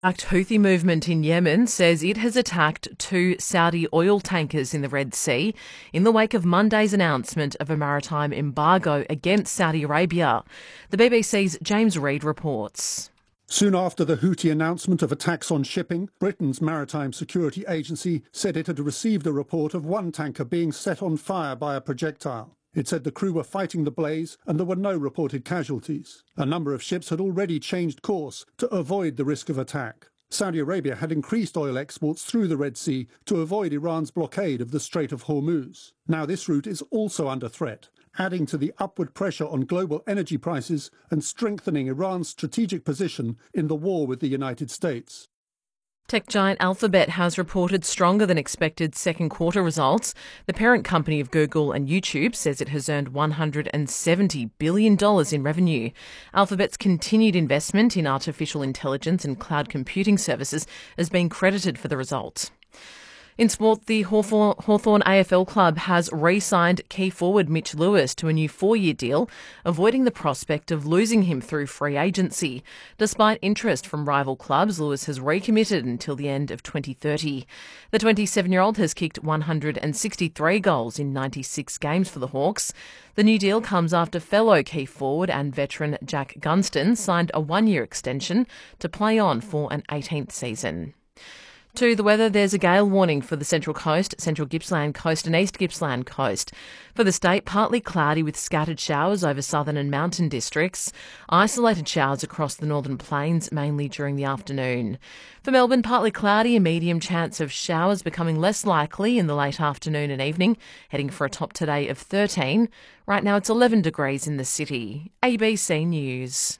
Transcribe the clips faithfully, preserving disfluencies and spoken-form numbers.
Houthi movement in Yemen says it has attacked two Saudi oil tankers in the Red Sea in the wake of Monday's announcement of a maritime embargo against Saudi Arabia. The B B C's James Reid reports. Soon after the Houthi announcement of attacks on shipping, Britain's Maritime Security Agency said it had received a report of one tanker being set on fire by a projectile. It said the crew were fighting the blaze and there were no reported casualties. A number of ships had already changed course to avoid the risk of attack. Saudi Arabia had increased oil exports through the Red Sea to avoid Iran's blockade of the Strait of Hormuz. Now this route is also under threat, adding to the upward pressure on global energy prices and strengthening Iran's strategic position in the war with the United States. Tech giant Alphabet has reported stronger than expected second quarter results. The parent company of Google and YouTube says it has earned one hundred seventy billion dollars in revenue. Alphabet's continued investment in artificial intelligence and cloud computing services has been credited for the result. In sport, the Hawthorn A F L club has re-signed key forward Mitch Lewis to a new four-year deal, avoiding the prospect of losing him through free agency. Despite interest from rival clubs, Lewis has recommitted until the end of twenty thirty. The twenty-seven-year-old has kicked one hundred sixty-three goals in ninety-six games for the Hawks. The new deal comes after fellow key forward and veteran Jack Gunston signed a one-year extension to play on for an eighteenth season. To the weather, there's a gale warning for the Central Coast, Central Gippsland Coast and East Gippsland Coast. For the state, partly cloudy with scattered showers over southern and mountain districts. Isolated showers across the northern plains, mainly during the afternoon. For Melbourne, partly cloudy, a medium chance of showers becoming less likely in the late afternoon and evening, heading for a top today of thirteen. Right now it's eleven degrees in the city. A B C News.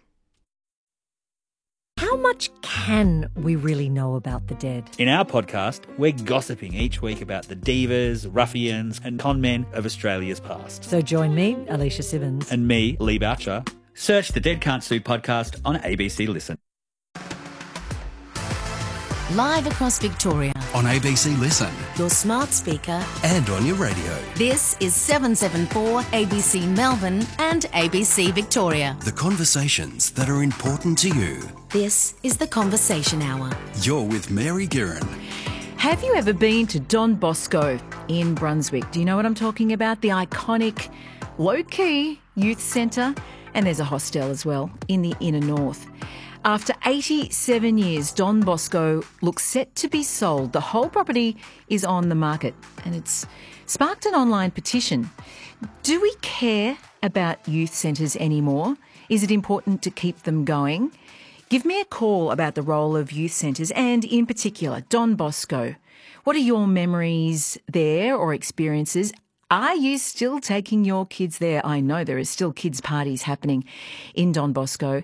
How much can we really know about the dead? In our podcast, we're gossiping each week about the divas, ruffians and con men of Australia's past. So join me, Alicia Simmons. And me, Lee Boucher. Search the Dead Can't Sue podcast on A B C Listen. Live across Victoria. On A B C Listen. Your smart speaker. And on your radio. This is seven seven four A B C Melbourne and A B C Victoria. The conversations that are important to you. This is The Conversation Hour. You're with Mary Guerin. Have you ever been to Don Bosco in Brunswick? Do you know what I'm talking about? The iconic, low-key youth centre. And there's a hostel as well in the inner north. After eighty-seven years, Don Bosco looks set to be sold. The whole property is on the market and it's sparked an online petition. Do we care about youth centres anymore? Is it important to keep them going? Give me a call about the role of youth centres and, in particular, Don Bosco. What are your memories there or experiences? Are you still taking your kids there? I know there are still kids' parties happening in Don Bosco.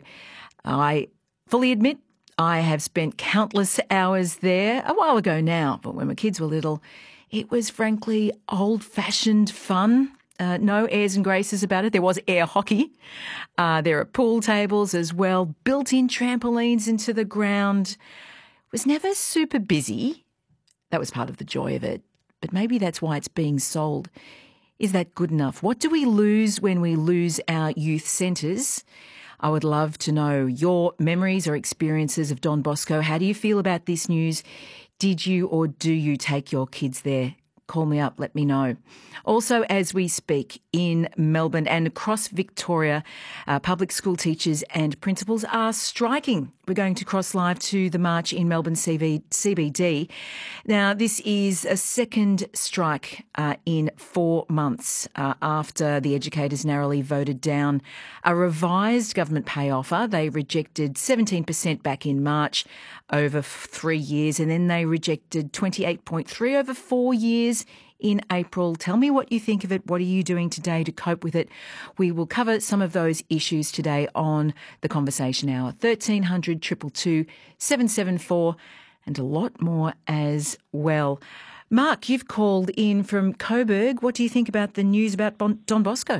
I fully admit I have spent countless hours there a while ago now, but when my kids were little, it was frankly old-fashioned fun. Uh, no airs and graces about it. There was air hockey. Uh, there are pool tables as well, built-in trampolines into the ground. It was never super busy. That was part of the joy of it. But maybe that's why it's being sold. Is that good enough? What do we lose when we lose our youth centres? I would love to know your memories or experiences of Don Bosco. How do you feel about this news? Did you or do you take your kids there? Call me up, let me know. Also, as we speak in Melbourne and across Victoria, uh, public school teachers and principals are striking. We're going to cross live to the march in Melbourne C B D. Now, this is a second strike uh, in four months uh, after the educators narrowly voted down a revised government pay offer. They rejected seventeen percent back in March over three years, and then they rejected twenty-eight point three over four years in April. Tell me what you think of it. What are you doing today to cope with it? We will cover some of those issues today on The Conversation Hour. thirteen hundred, two two two, seven seven four and a lot more as well. Mark, you've called in from Coburg. What do you think about the news about bon- Don Bosco?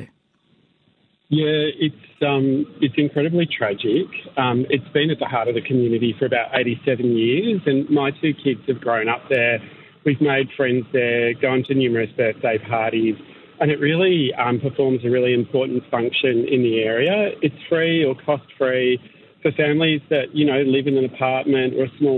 Yeah, it's um, it's incredibly tragic. Um, it's been at the heart of the community for about eighty-seven years, and my two kids have grown up there. We've made friends there, gone to numerous birthday parties, and it really um, performs a really important function in the area. It's free or cost-free for families that, you know, live in an apartment or a small